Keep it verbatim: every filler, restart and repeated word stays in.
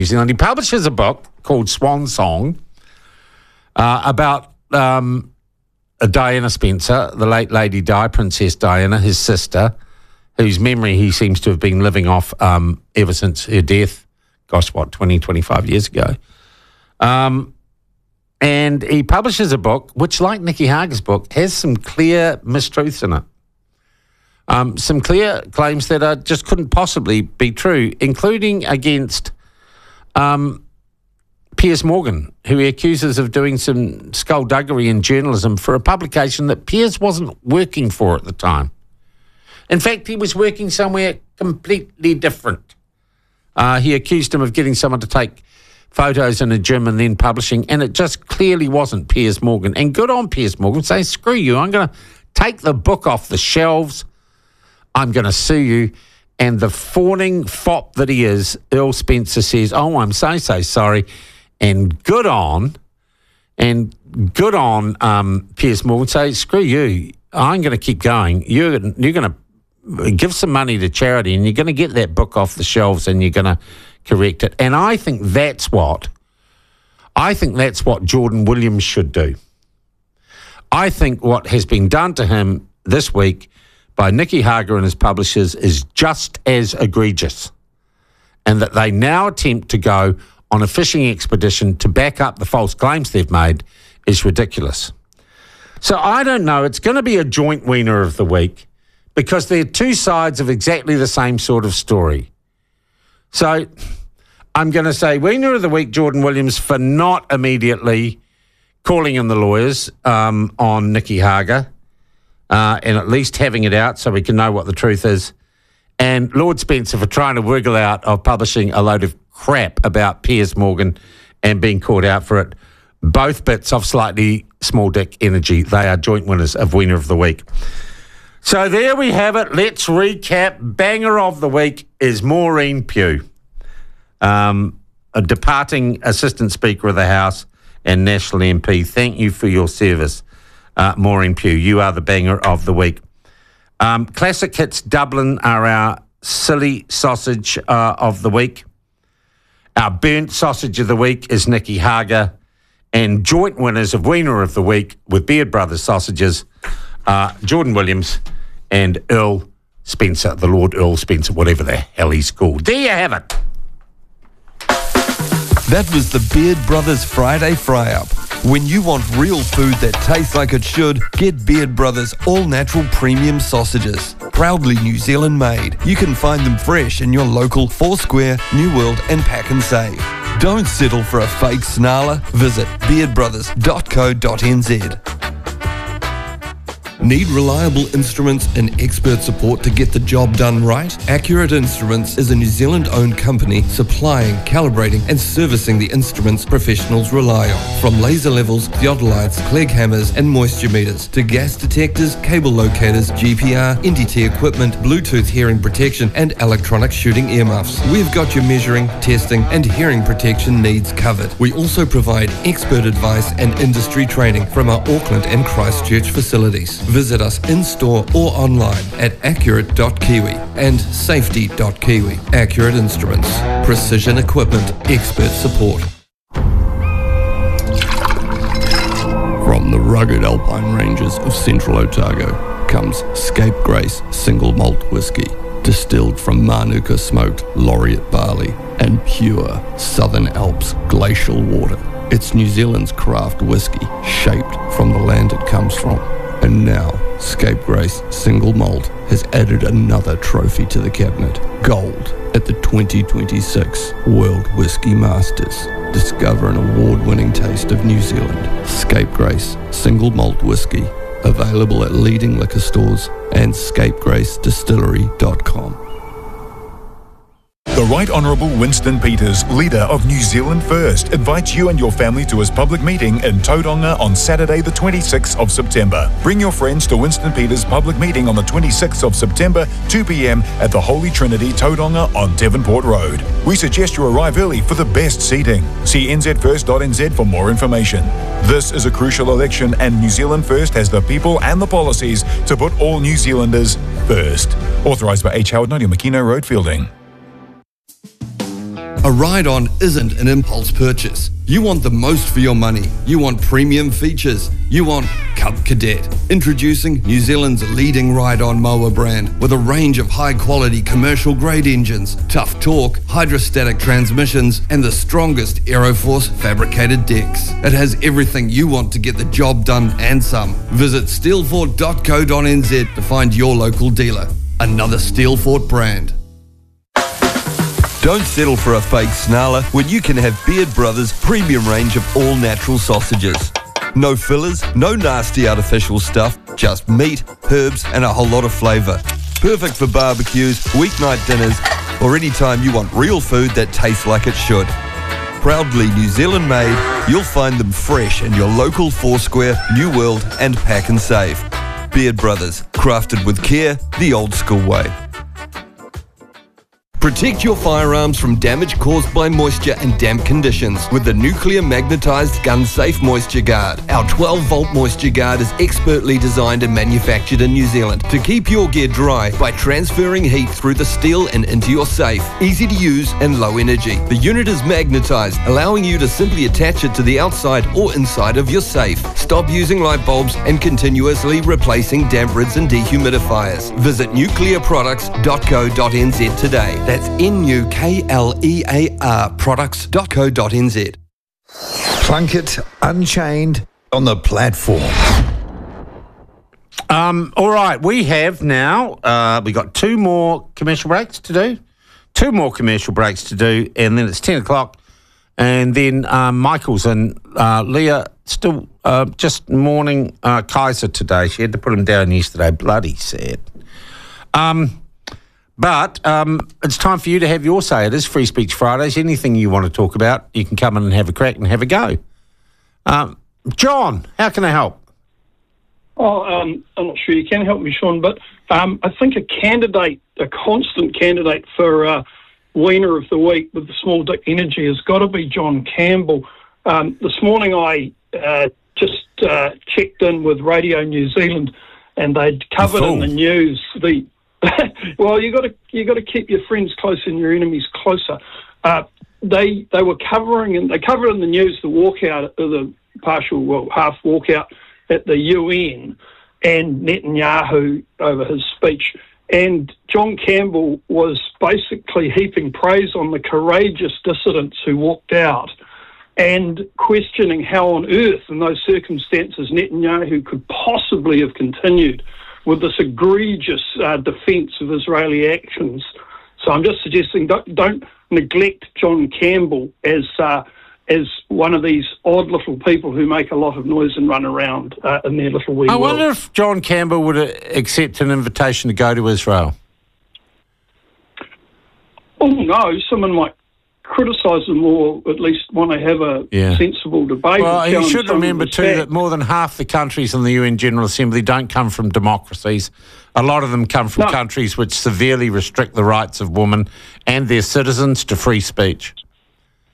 New Zealand. He publishes a book called Swan Song uh, about um, Diana Spencer, the late Lady Di, Princess Diana, his sister, whose memory he seems to have been living off um, ever since her death, gosh, what, twenty, twenty-five years ago. Um, and he publishes a book which, like Nicky Hager's book, has some clear mistruths in it. Um, some clear claims that are, just couldn't possibly be true, including against um, Piers Morgan, who he accuses of doing some skullduggery in journalism for a publication that Piers wasn't working for at the time. In fact, he was working somewhere completely different. Uh, he accused him of getting someone to take photos in a gym and then publishing, and it just clearly wasn't Piers Morgan. And good on Piers Morgan, saying, screw you, I'm going to take the book off the shelves, I'm going to sue you. And the fawning fop that he is, Earl Spencer says, oh, I'm so, so sorry. And good on, and good on um, Piers Morgan, say, screw you, I'm going to keep going. You're, you're going to give some money to charity and you're going to get that book off the shelves and you're going to correct it. And I think that's what, I think that's what Jordan Williams should do. I think what has been done to him this week by Nicky Hager and his publishers is just as egregious, and that they now attempt to go on a fishing expedition to back up the false claims they've made is ridiculous. So I don't know, it's going to be a joint wiener of the week because they're two sides of exactly the same sort of story. So I'm going to say wiener of the week, Jordan Williams, for not immediately calling in the lawyers um, on Nicky Hager. Uh, and at least having it out so we can know what the truth is. And Lord Spencer for trying to wriggle out of publishing a load of crap about Piers Morgan and being caught out for it. Both bits of slightly small dick energy. They are joint winners of Wiener of the Week. So there we have it. Let's recap. Banger of the week is Maureen Pugh, um, a departing Assistant Speaker of the House and National M P. Thank you for your service. Uh, Maureen Pugh, you are the banger of the week. Um, Classic Hits Dublin are our silly sausage uh, of the week. Our burnt sausage of the week is Nicky Hager. And joint winners of Wiener of the Week with Beard Brothers sausages, uh, Jordan Williams and Earl Spencer, the Lord Earl Spencer, whatever the hell he's called. There you have it. That was the Beard Brothers Friday Fry-Up. When you want real food that tastes like it should, get Beard Brothers all-natural premium sausages. Proudly New Zealand made. You can find them fresh in your local Four Square, New World and Pack and Save. Don't settle for a fake snarler. Visit beard brothers dot co dot n z. Need reliable instruments and expert support to get the job done right? Accurate Instruments is a New Zealand-owned company supplying, calibrating and servicing the instruments professionals rely on. From laser levels, theodolites, Clegg hammers and moisture meters to gas detectors, cable locators, G P R, N D T equipment, Bluetooth hearing protection and electronic shooting earmuffs. We've got your measuring, testing and hearing protection needs covered. We also provide expert advice and industry training from our Auckland and Christchurch facilities. Visit us in-store or online at accurate dot kiwi and safety dot kiwi. Accurate Instruments. Precision equipment. Expert support. From the rugged alpine ranges of central Otago comes Scape Grace Single Malt Whisky, distilled from Manuka smoked laureate barley and pure Southern Alps glacial water. It's New Zealand's craft whisky, shaped from the land it comes from. And now, Scape Grace Single Malt has added another trophy to the cabinet, gold, at the twenty twenty-six World Whisky Masters. Discover an award-winning taste of New Zealand. Scape Grace Single Malt Whisky, available at leading liquor stores and scape grace distillery dot com. The Right Honourable Winston Peters, leader of New Zealand First, invites you and your family to his public meeting in Tauranga on Saturday the twenty-sixth of September. Bring your friends to Winston Peters' public meeting on the twenty-sixth of September, two p.m. at the Holy Trinity, Tauranga on Devonport Road. We suggest you arrive early for the best seating. See n z first dot n z for more information. This is a crucial election and New Zealand First has the people and the policies to put all New Zealanders first. Authorised by H. Howard, ninety Makino Road, Fielding. A ride-on isn't an impulse purchase. You want the most for your money. You want premium features. You want Cub Cadet. Introducing New Zealand's leading ride-on mower brand with a range of high-quality commercial-grade engines, tough torque, hydrostatic transmissions, and the strongest Aeroforce fabricated decks. It has everything you want to get the job done and some. Visit steelfort dot co dot n z to find your local dealer. Another Steelfort brand. Don't settle for a fake snarler when you can have Beard Brothers' premium range of all-natural sausages. No fillers, no nasty artificial stuff, just meat, herbs and a whole lot of flavour. Perfect for barbecues, weeknight dinners or any time you want real food that tastes like it should. Proudly New Zealand made, you'll find them fresh in your local Foursquare, New World and Pack and Save. Beard Brothers, crafted with care, the old school way. Protect your firearms from damage caused by moisture and damp conditions with the Nuclear Magnetised Gun Safe Moisture Guard. Our twelve volt Moisture Guard is expertly designed and manufactured in New Zealand to keep your gear dry by transferring heat through the steel and into your safe. Easy to use and low energy. The unit is magnetised, allowing you to simply attach it to the outside or inside of your safe. Stop using light bulbs and continuously replacing damp rids and dehumidifiers. Visit nuclear products dot co dot n z today. That's N U K L E A R products dot co dot n z. Plunkett Unchained on the platform. Um, all right, we have now, uh, we got two more commercial breaks to do. Two more commercial breaks to do, and then it's ten o'clock. And then um, Michael's and uh, Leah still uh, just mourning uh, Kaiser today. She had to put him down yesterday. Bloody sad. Um... But um, it's time for you to have your say. It is Free Speech Fridays. Anything you want to talk about, you can come in and have a crack and have a go. Um, John, how can I help? Oh, um, I'm not sure you can help me, Sean, but um, I think a candidate, a constant candidate for uh, Wiener of the Week with the Small Dick Energy has got to be John Campbell. Um, this morning I uh, just uh, checked in with Radio New Zealand and they'd covered in the news the... well, you got to you got to keep your friends close and your enemies closer. Uh, they they were covering and they covered in the news the walkout, the partial well half walkout at the U N, and Netanyahu over his speech. And John Campbell was basically heaping praise on the courageous dissidents who walked out, and questioning how on earth, in those circumstances, Netanyahu could possibly have continued with this egregious uh, defence of Israeli actions. So I'm just suggesting don't, don't neglect John Campbell as uh, as one of these odd little people who make a lot of noise and run around uh, in their little wee I world. wonder if John Campbell would accept an invitation to go to Israel. Oh, no, someone might criticise them or at least want to have a yeah. sensible debate. Well, you should remember too fact. that more than half the countries in the U N General Assembly don't come from democracies. A lot of them come from no. countries which severely restrict the rights of women and their citizens to free speech.